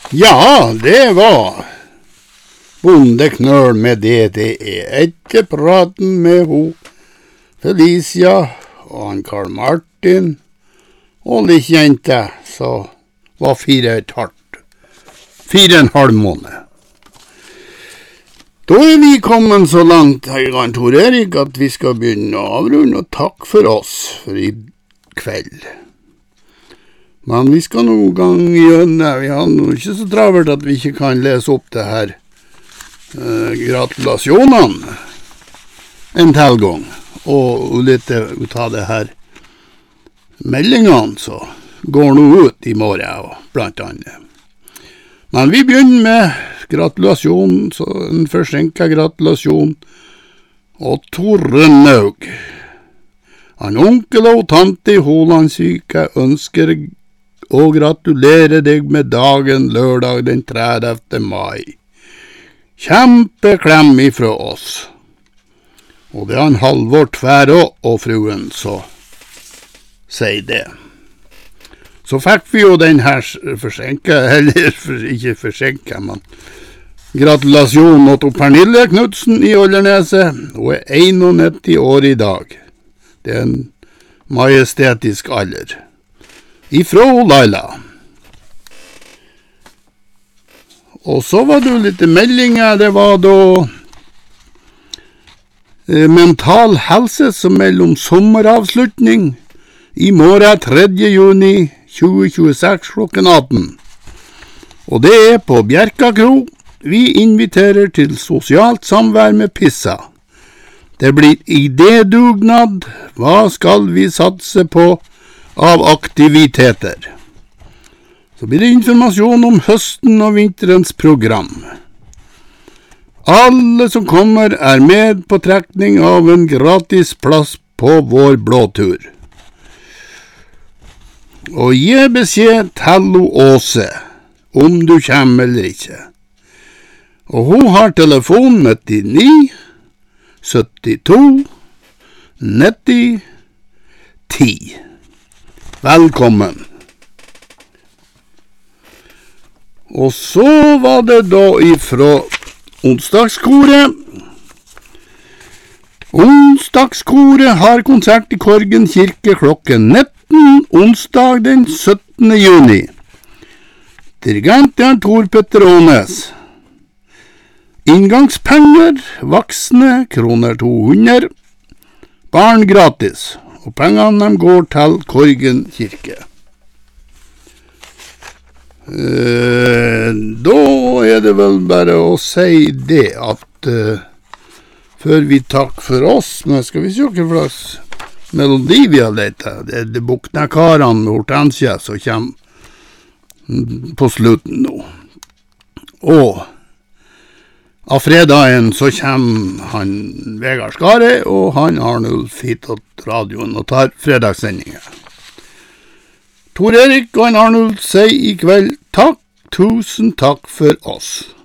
Ja, det var Bondeknøl med det etter praten med ho Felicia og han Karl Martin og litt jente, så var 4,5 måneder. Da vi kommet så langt, Tor Erik, at vi skal begynne å avrunde, og takk for oss for i kveld. Men vi skal noen gang gjøre, vi har noe ikke så travelt at vi ikke kan lese opp det her gratulasjonene en tilgang, og litt ut av det her meldingene, så går noe ut i morgen, blant annet. Men vi begynner med gratulasjon, så en forsinket gratulasjon, og Tore Naug. Han onkel og tante i Hålandssyke ønsker å gratulere deg med dagen lørdag den 30. mai. Kjempeklem ifra oss. Og det han Halvor Tværå og fruen så sier det. Så fikk vi jo den her forsinket, eller ikke forsinket, men gratulasjon til Pernille Knudsen i Olderneset. Hun 91 år i dag. Det en majestetisk alder. Ifra Laila. Og så var det litt meldinger, det var da mental helse som mellom sommeravslutning i morgen 3. juni 2026 klokken 18. Og det på Bjerkakro. Vi inviterer til sosialt samvær med Pissa. Det blir idédugnad. Hva skal vi satse på av aktiviteter? Så blir det informasjon om høsten og vinterens program. Alle som kommer med på trekning av en gratis plass på vår blåtur. Og gi beskjed til Åse om du kommer eller ikke. Og hun har telefon 99 72 90 10. Velkommen. Og så var det da ifra onsdagskoret. Onsdagskoret har konsert i Korgen kirke klokken 19, onsdag den 17. juni. Dirigent er Tor Petter Ånes. Inngangspenger, voksne, kroner 200, barn gratis, og pengene går til Korgen kirke. Da er det vel bare å si det at før vi takk for oss, men skal vi se hva slags melodi vi har lett av. Det er Buknakarene med Hortensia som kommer på slutten nå. Og av fredagen så kommer han Vegard Skare, og han Arnulf hit til radioen og tar fredagssendinger. Tor Erik og han Arnulf sier i kveld takk, tusen takk for oss.